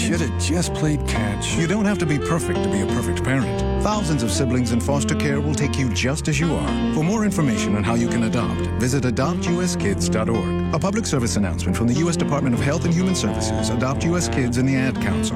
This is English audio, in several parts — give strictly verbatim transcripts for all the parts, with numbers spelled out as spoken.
should have just played catch. You don't have to be perfect to be a perfect parent. Thousands of siblings in foster care will take you just as you are. For more information on how you can adopt, visit adopt u s kids dot org. A public service announcement from the U S Department of Health and Human Services, Adopt U S Kids, and the Ad Council.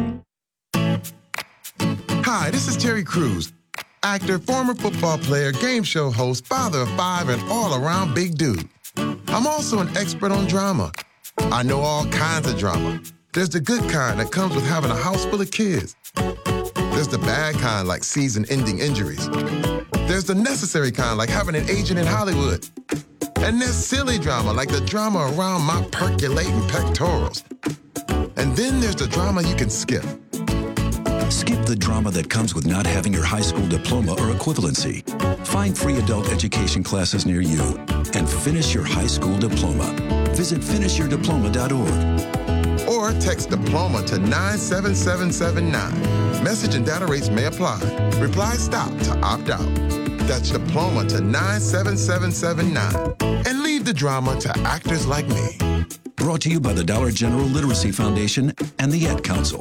Hi, this is Terry Crews, actor, former football player, game show host, father of five, and all-around big dude. I'm also an expert on drama. I know all kinds of drama. There's the good kind that comes with having a house full of kids. There's the bad kind, like season-ending injuries. There's the necessary kind, like having an agent in Hollywood. And there's silly drama, like the drama around my percolating pectorals. And then there's the drama you can skip. Skip the drama that comes with not having your high school diploma or equivalency. Find free adult education classes near you and finish your high school diploma. Visit finish your diploma dot org. Or text diploma to nine seven seven seven nine. Message and data rates may apply. Reply STOP to opt out. That's diploma to nine seven seven seven nine. And leave the drama to actors like me. Brought to you by the Dollar General Literacy Foundation and the Ad Council.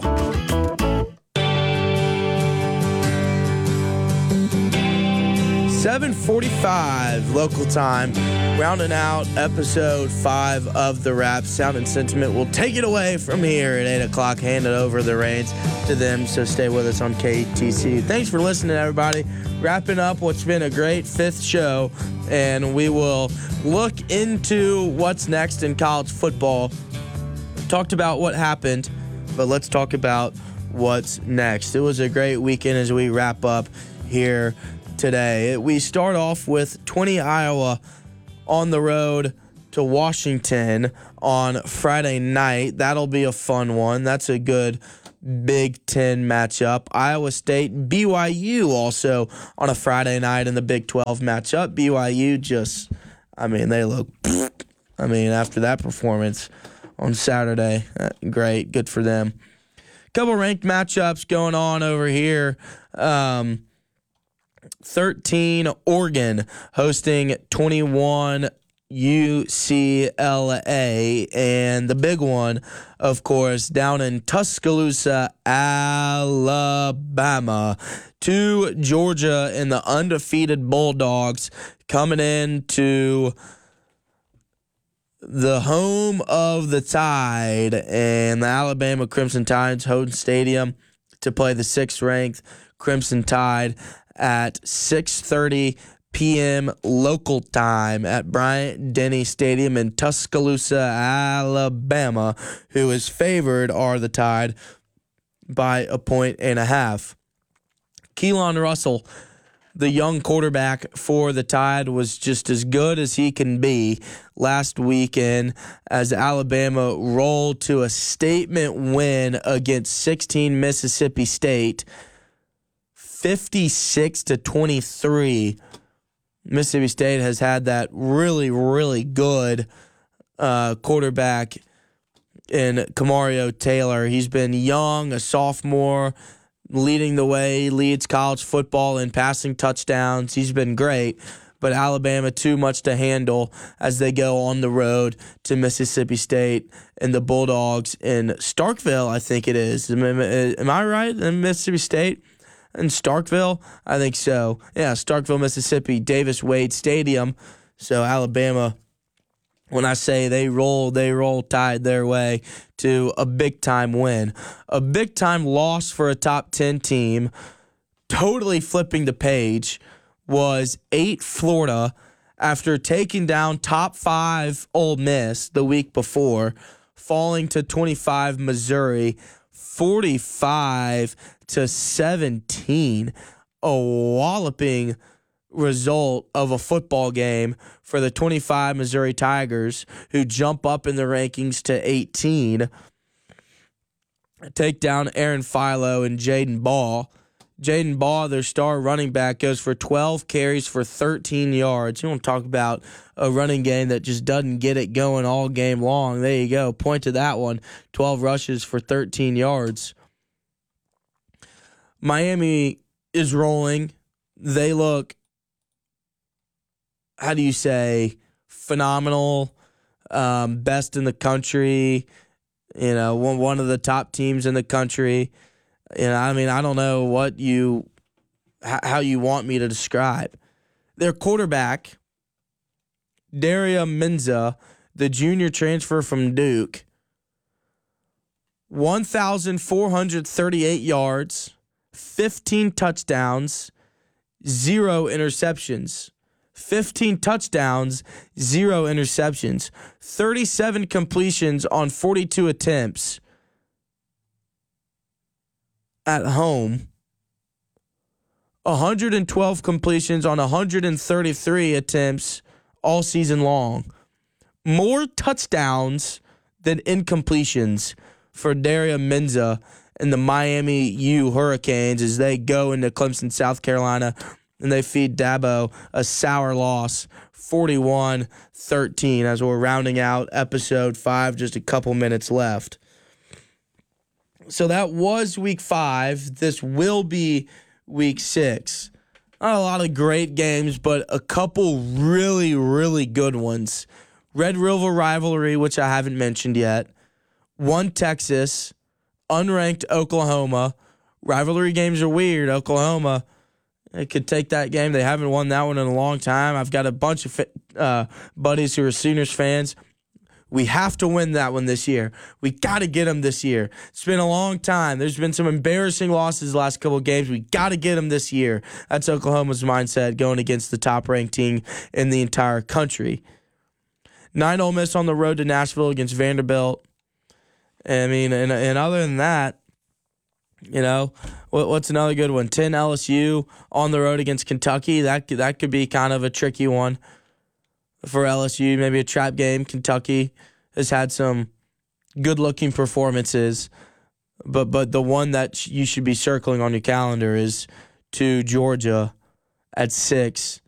seven forty-five local time, rounding out episode five of The Wrap. Sound and Sentiment will take it away from here at eight o'clock, hand it over the reins to them, so stay with us on K T C. Thanks for listening, everybody. Wrapping up what's been a great fifth show, and we will look into what's next in college football. Talked about what happened, but let's talk about what's next. It was a great weekend as we wrap up here today. We start off with twenty Iowa on the road to Washington on Friday night. That'll be a fun one. That's a good Big Ten matchup. Iowa State, B Y U also on a Friday night in the Big twelve matchup. B Y U just, I mean, they look, I mean, after that performance on Saturday, great, good for them. Couple ranked matchups going on over here. Um, thirteen Oregon hosting twenty-one U C L A, and the big one, of course, down in Tuscaloosa, Alabama, to Georgia and the undefeated Bulldogs coming into the home of the Tide and the Alabama Crimson Tide's home stadium to play the sixth-ranked Crimson Tide at six thirty p.m. local time at Bryant-Denny Stadium in Tuscaloosa, Alabama, who is favored are the Tide by a point and a half. Keelan Russell, the young quarterback for the Tide, was just as good as he can be last weekend as Alabama rolled to a statement win against sixteen Mississippi State, fifty-six to twenty-three. Mississippi State has had that really, really good uh, quarterback in Kamario Taylor. He's been young, a sophomore, leading the way, leads college football in passing touchdowns. He's been great, but Alabama too much to handle as they go on the road to Mississippi State and the Bulldogs in Starkville, I think it is. Am, am I right? In Mississippi State? In Starkville? I think so. Yeah, Starkville, Mississippi, Davis-Wade Stadium. So Alabama, when I say they roll, they roll Tide their way to a big-time win. A big-time loss for a top ten team, totally flipping the page, was eight Florida after taking down top five Ole Miss the week before, falling to twenty-five Missouri, forty-five to seventeen, a walloping result of a football game for the twenty-five Missouri Tigers, who jump up in the rankings to eighteen, take down Aaron Philo and Jaden Ball. Jaden Ball, their star running back, goes for twelve carries for thirteen yards. You want to talk about a running game that just doesn't get it going all game long. There you go. Point to that one. twelve rushes for thirteen yards. Miami is rolling. They look, how do you say, phenomenal, um, best in the country. You know, one one of the top teams in the country. You know, I mean, I don't know what you, how you want me to describe. Their quarterback, Daria Menza, the junior transfer from Duke, one thousand four hundred thirty-eight yards, fifteen touchdowns, zero interceptions. fifteen touchdowns, zero interceptions, thirty-seven completions on forty-two attempts at home, one hundred twelve completions on one hundred thirty-three attempts all season long. More touchdowns than incompletions for Daria Menza and the Miami U Hurricanes as they go into Clemson, South Carolina, and they feed Dabo a sour loss, forty-one thirteen, as we're rounding out episode five, just a couple minutes left. So that was week five. This will be week six. Not a lot of great games, but a couple really, really good ones. Red River rivalry, which I haven't mentioned yet. One Texas, unranked Oklahoma. Rivalry games are weird. Oklahoma, they could take that game. They haven't won that one in a long time. I've got a bunch of uh, buddies who are Sooners fans. We have to win that one this year. We got to get them this year. It's been a long time. There's been some embarrassing losses the last couple of games. We got to get them this year. That's Oklahoma's mindset going against the top-ranked team in the entire country. Nine Ole Miss on the road to Nashville against Vanderbilt. I mean, and, and other than that, you know, what, what's another good one? ten L S U on the road against Kentucky. That that could be kind of a tricky one for L S U, maybe a trap game. Kentucky has had some good-looking performances, but but the one that you should be circling on your calendar is to Georgia at six